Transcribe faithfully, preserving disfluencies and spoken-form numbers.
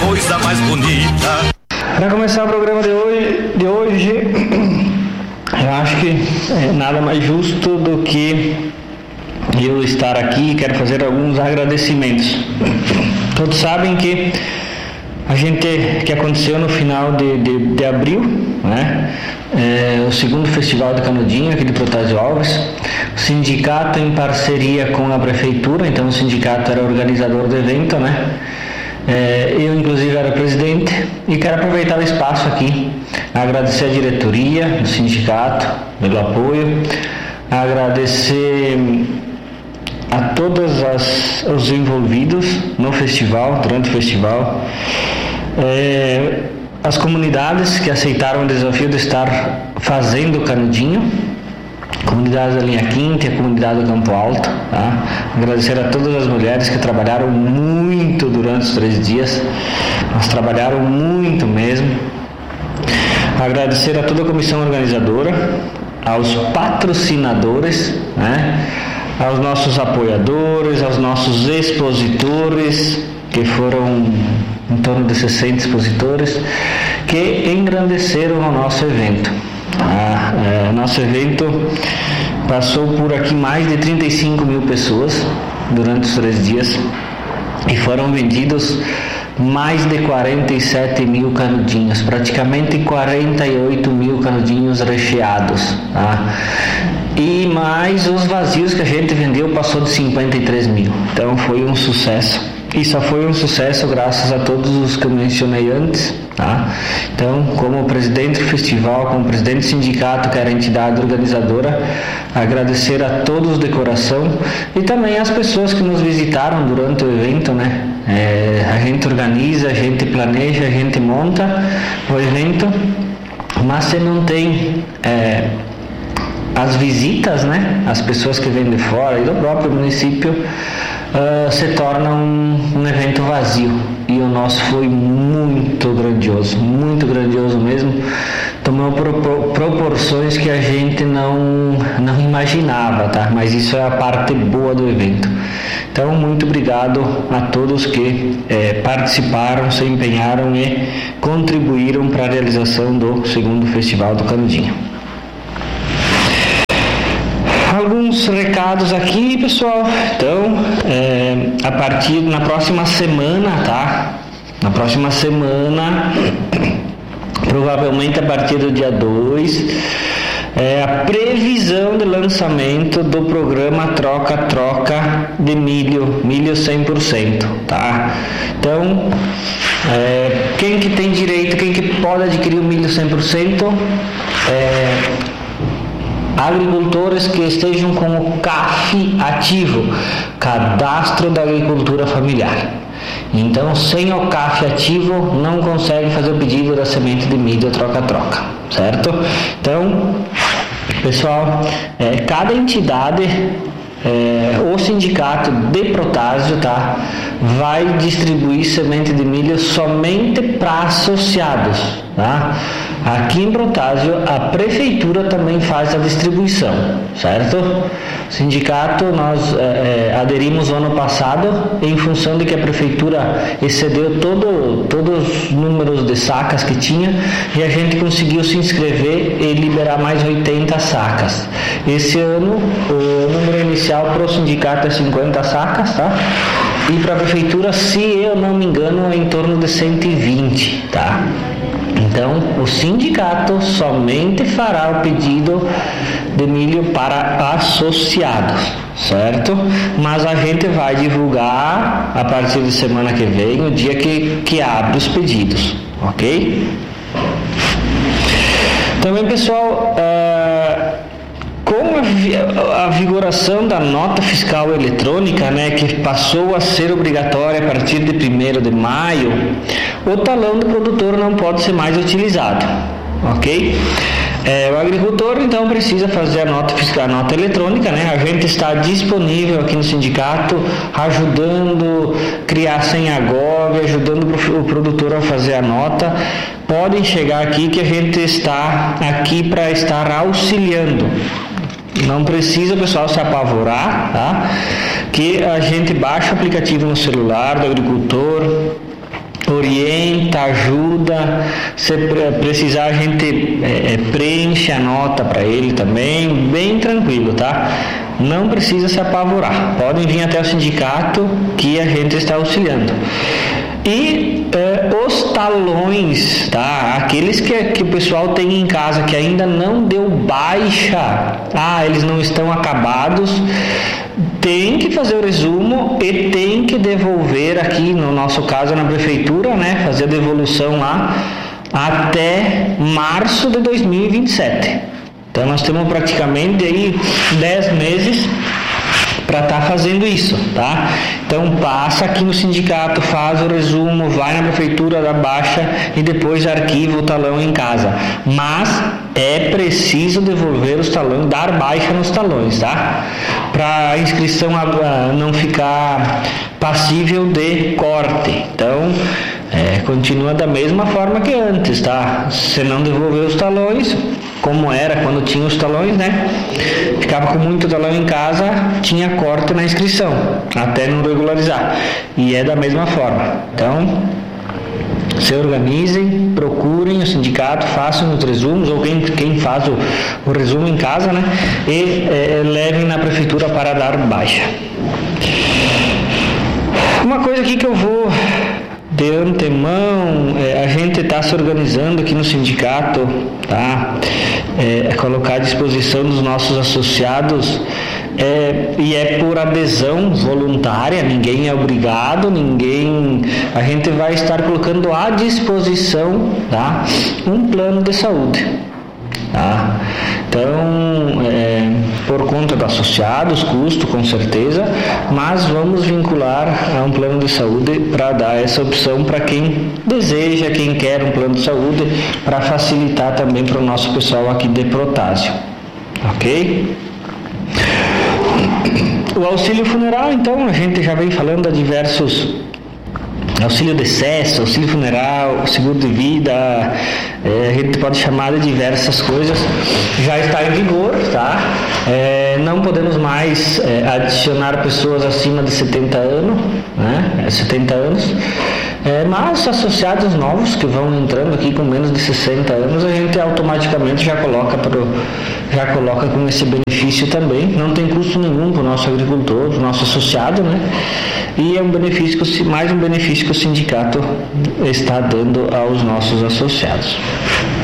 coisa mais bonita. Para começar o programa de hoje, de hoje eu acho que é nada mais justo do que eu estar aqui e quero fazer alguns agradecimentos. Todos sabem que a gente, que aconteceu no final de, de, de abril, né? É, o segundo Festival de Canudinho aqui de Protásio Alves, o sindicato em parceria com a prefeitura, então o sindicato era organizador do evento, né? É, eu inclusive era presidente e quero aproveitar o espaço aqui, agradecer a diretoria do sindicato pelo apoio, agradecer a todos as, os envolvidos no festival, durante o festival, é, as comunidades que aceitaram o desafio de estar fazendo o canudinho, comunidades da Linha Quinta e a comunidade do Campo Alto, tá? Agradecer a todas as mulheres que trabalharam muito durante os três dias, mas trabalharam muito mesmo. Agradecer a toda a comissão organizadora, aos patrocinadores, né? Aos nossos apoiadores, aos nossos expositores, que foram em torno de sessenta expositores, que engrandeceram o nosso evento. Ah, é, nosso evento passou por aqui mais de trinta e cinco mil pessoas durante os três dias e foram vendidos mais de quarenta e sete mil canudinhos, praticamente quarenta e oito mil canudinhos recheados, tá? E mais os vazios que a gente vendeu passou de cinquenta e três mil, então foi um sucesso. E só foi um sucesso graças a todos os que eu mencionei antes, tá? Então, como presidente do festival, como presidente do sindicato, que era a entidade organizadora, agradecer a todos de coração e também as pessoas que nos visitaram durante o evento, né? É, a gente organiza, a gente planeja, a gente monta o evento, mas se não tem é, as visitas, né? As pessoas que vêm de fora e do próprio município, Uh, se torna um, um evento vazio, e o nosso foi muito grandioso, muito grandioso mesmo, tomou propor, proporções que a gente não, não imaginava, tá? Mas isso é a parte boa do evento. Então, muito obrigado a todos que eh, participaram, se empenharam e contribuíram para a realização do segundo Festival do Canudinho. Alguns recados aqui, pessoal. Então, é, a partir na próxima semana, tá? Na próxima semana, provavelmente a partir do dia dois, é a previsão de lançamento do programa Troca-Troca de milho, milho cem por cento, tá? Então, é, quem que tem direito, quem que pode adquirir o milho cem por cento, é agricultores que estejam com o C A F ativo, Cadastro da Agricultura Familiar. Então, sem o C A F ativo, não consegue fazer o pedido da semente de milho troca-troca, certo? Então, pessoal, é, cada entidade, é, o sindicato de Protásio, tá, vai distribuir semente de milho somente para associados, tá? Aqui em Protásio, a prefeitura também faz a distribuição, certo? O sindicato, nós é, aderimos no ano passado, em função de que a prefeitura excedeu todo, todos os números de sacas que tinha, e a gente conseguiu se inscrever e liberar mais oitenta sacas. Esse ano, o número inicial para o sindicato é cinquenta sacas, tá? E para a prefeitura, se eu não me engano, é em torno de cento e vinte, tá? Então, o sindicato somente fará o pedido de milho para associados, certo? Mas a gente vai divulgar a partir de semana que vem, o dia que, que abre os pedidos, ok? Também, pessoal, uh, com a, a vigoração da nota fiscal eletrônica, né, que passou a ser obrigatória a partir de primeiro de maio, o talão do produtor não pode ser mais utilizado, ok? É, o agricultor então precisa fazer a nota fiscal, a nota eletrônica, né? A gente está disponível aqui no sindicato, ajudando a criar senha Gov, ajudando o produtor a fazer a nota. Podem chegar aqui que a gente está aqui para estar auxiliando. Não precisa o pessoal se apavorar, tá? Que a gente baixa o aplicativo no celular do agricultor, orienta, ajuda. Se precisar, a gente é, preenche a nota para ele também, bem tranquilo, tá? Não precisa se apavorar. Podem vir até o sindicato que a gente está auxiliando. E eh, os talões, tá? Aqueles que, que o pessoal tem em casa que ainda não deu baixa, ah, eles não estão acabados, tem que fazer o resumo e tem que devolver aqui, no nosso caso na prefeitura, né? Fazer a devolução lá até março de dois mil e vinte e sete. Então nós temos praticamente aí dez meses para estar tá fazendo isso, tá? Então passa aqui no sindicato, faz o resumo, vai na prefeitura, dá baixa e depois arquiva o talão em casa. Mas é preciso devolver os talões, dar baixa nos talões, tá? Para a inscrição não ficar passível de corte. Então é, continua da mesma forma que antes, tá? Se não devolver os talões, como era quando tinha os talões, né? Ficava com muito talão em casa, tinha corte na inscrição, até não regularizar. E é da mesma forma. Então, se organizem, procurem o sindicato, façam os resumos, ou quem, quem faz o, o resumo em casa, né? E é, levem na prefeitura para dar baixa. Uma coisa aqui que eu vou de antemão, é, a gente está se organizando aqui no sindicato, tá? É, colocar à disposição dos nossos associados, é, e é por adesão voluntária, ninguém é obrigado, ninguém, a gente vai estar colocando à disposição, tá? Um plano de saúde, tá? Então, é, por conta do associado, os custos com certeza, mas vamos vincular a um plano de saúde para dar essa opção para quem deseja, quem quer um plano de saúde, para facilitar também para o nosso pessoal aqui de Protásio, ok? O auxílio funeral, então, a gente já vem falando a diversos auxílio de decesso, auxílio funeral, seguro de vida, é, a gente pode chamar de diversas coisas, já está em vigor, tá? É, não podemos mais é, adicionar pessoas acima de setenta anos, né? setenta anos, é, mas associados novos que vão entrando aqui com menos de sessenta anos, a gente automaticamente já coloca, pro, já coloca com esse benefício também, não tem custo nenhum para o nosso agricultor, para o nosso associado, né? E é um benefício, mais um benefício que o sindicato está dando aos nossos associados.